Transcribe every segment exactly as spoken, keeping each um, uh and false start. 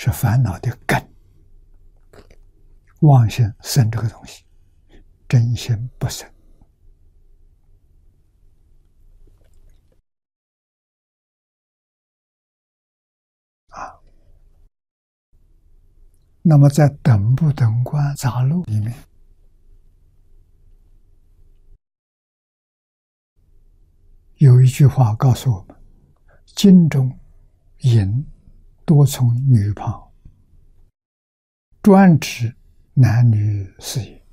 是烦恼的根。妄心生这个东西，真心不生。啊，那么在《等部等观杂录》里面，有一句话告诉我们：经中淫多从女旁，专指男女事业。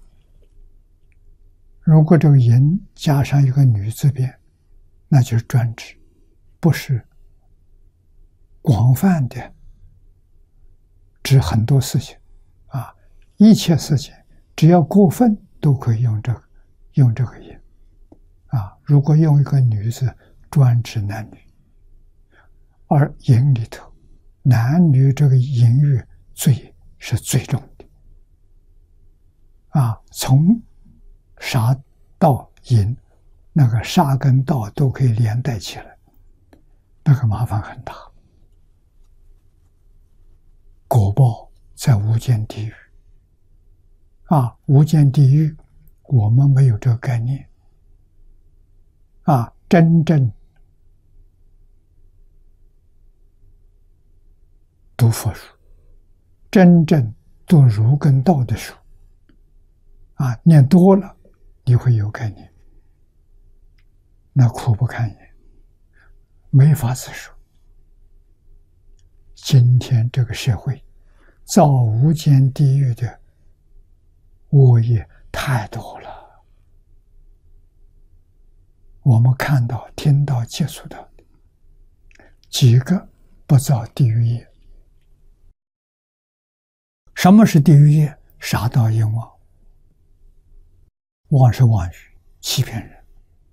如果这个淫加上一个女字边，那就是专指，不是广泛的指很多事情啊，一切事情只要过分都可以用这个用这个淫啊。如果用一个女字，专指男女，而淫里头男女这个淫欲罪是最重的啊，从杀到淫，那个杀跟盗都可以连带起来，那个麻烦很大。果报在无间地狱啊，无间地狱我们没有这个概念啊，真正读佛书，真正读儒跟道的书啊，念多了你会有概念，那苦不堪言，没法子说。今天这个社会造无间地狱的恶业太多了，我们看到、听到、接触到的几个不造地狱业。什么是地狱业？杀盗淫妄。妄是妄语，欺骗人。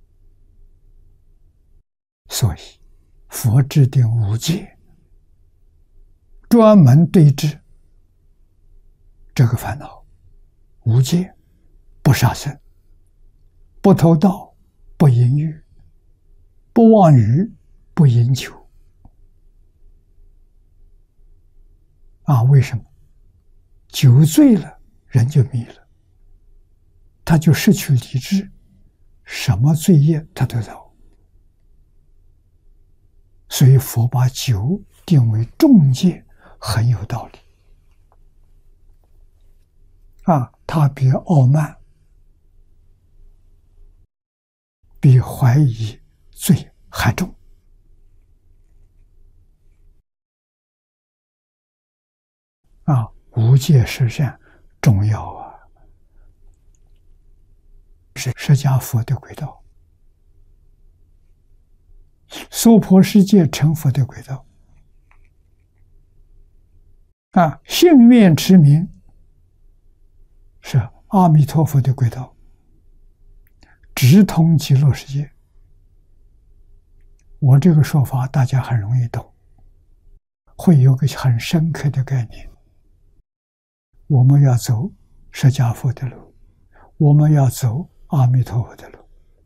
所以佛制定五戒，专门对治这个烦恼。五戒：不杀生，不偷盗，不淫欲，不妄语，不饮酒。啊，为什么？酒醉了，人就迷了，他就失去理智，什么罪业他都造。所以佛把酒定为重戒，很有道理。啊，它比傲慢、比怀疑罪还重。啊，无戒十善重要啊，是释迦佛的轨道，娑婆世界成佛的轨道。啊，信愿持名是阿弥陀佛的轨道，直通极乐世界。我这个说法大家很容易懂，会有个很深刻的概念。我们要走释迦佛的路，我们要走阿弥陀佛的路。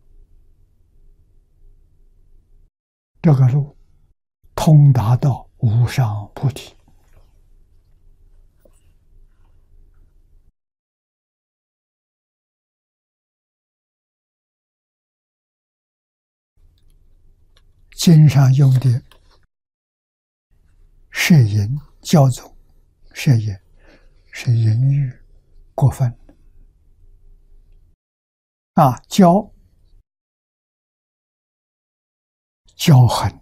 这个路通达到无上菩提。经上用的摄淫教宗，摄淫是淫欲过分啊，骄骄横，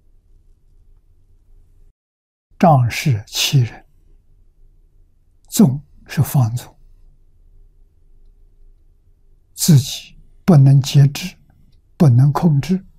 仗势欺人，纵是放纵，自己不能节制，不能控制，